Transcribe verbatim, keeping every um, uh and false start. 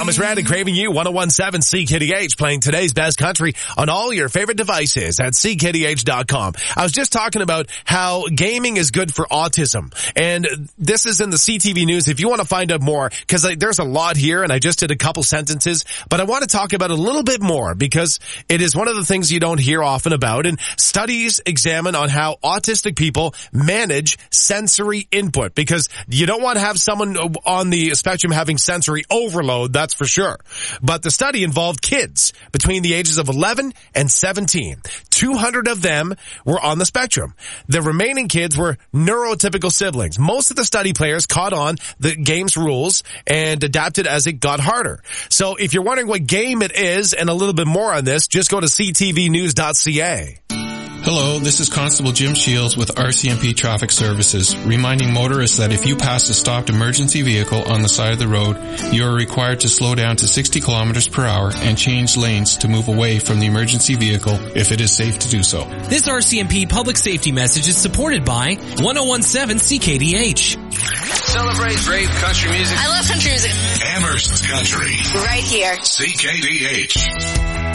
Thomas Rand and Craving You, one oh one point seven C K D H, playing today's best country on all your favorite devices at C K D H dot com. I was just talking about how gaming is good for autism, and this is in the C T V News. If you want to find out more, because there's a lot here, and I just did a couple sentences, but I want to talk about a little bit more because it is one of the things you don't hear often about, and studies examine on how autistic people manage sensory input, because you don't want to have someone on the spectrum having sensory overload, that's for sure. But the study involved kids between the ages of eleven and seventeen. two hundred of them were on the spectrum. The remaining kids were neurotypical siblings. Most of the study players caught on the game's rules and adapted as it got harder. So if you're wondering what game it is and a little bit more on this, just go to C T V news dot C A. Hello, this is Constable Jim Shields with R C M P Traffic Services, reminding motorists that if you pass a stopped emergency vehicle on the side of the road, you are required to slow down to sixty kilometers per hour and change lanes to move away from the emergency vehicle if it is safe to do so. This R C M P public safety message is supported by one oh one point seven C K D H. Celebrate great country music. I love country music. Amherst Country. Right here. C K D H.